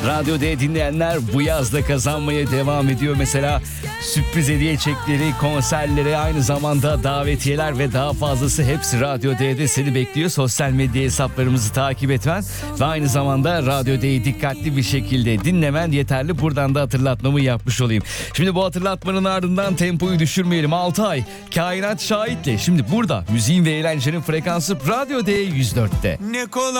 Radyo D dinleyenler bu yazda kazanmaya devam ediyor. Mesela sürpriz hediye çekleri, konserlere, aynı zamanda davetiyeler ve daha fazlası hepsi Radyo D'de seni bekliyor. Sosyal medya hesaplarımızı takip etmen ve aynı zamanda Radyo D'yi dikkatli bir şekilde dinlemen yeterli. Buradan da hatırlatmamı yapmış olayım. Şimdi bu hatırlatmanın ardından tempoyu düşürmeyelim. Altay, Kainat Şahit'le. Şimdi burada müziğin ve eğlencenin frekansı Radyo D 104'te. Ne kolay